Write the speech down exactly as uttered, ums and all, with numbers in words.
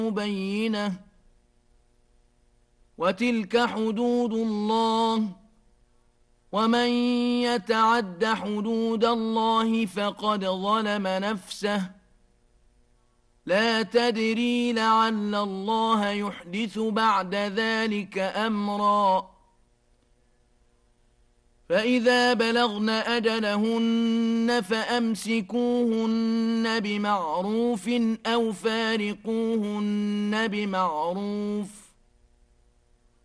بينة وتلك حدود الله ومن يتعد حدود الله فقد ظلم نفسه لا تدري لعل الله يحدث بعد ذلك أمرا فإذا بلغن أجلهن فأمسكوهن بمعروف أو فارقوهن بمعروف